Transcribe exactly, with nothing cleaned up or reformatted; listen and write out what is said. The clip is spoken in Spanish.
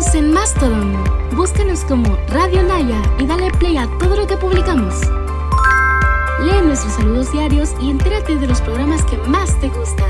Síguenos en Mastodon. Búscanos como Radio Naya y dale play a todo lo que publicamos. Lee nuestros saludos diarios y entérate de los programas que más te gustan.